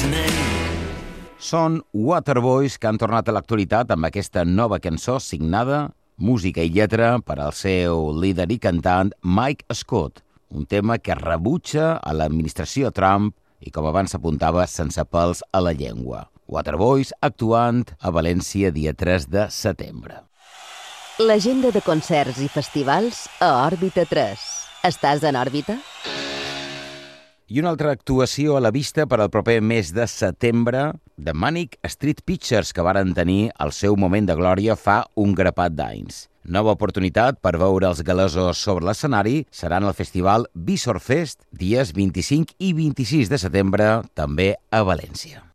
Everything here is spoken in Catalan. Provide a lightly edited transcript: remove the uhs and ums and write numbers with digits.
Són Waterboys que han tornat a l'actualitat amb aquesta nova cançó signada, música i lletra per al seu líder i cantant Mike Scott, un tema que rebutja a l'administració Trump i, com abans s'apuntava, sense pèls a la llengua. Waterboys actuant a València dia 3 de setembre. L'agenda de concerts i festivals a Òrbita 3. Estàs en òrbita? I una altra actuació a la vista per al proper mes de setembre, The Manic Street Preachers, que varen tenir el seu moment de glòria fa un grapat d'anys. Nova oportunitat per veure els galesos sobre l'escenari serà en el festival Visor Fest, dies 25 i 26 de setembre, també a València.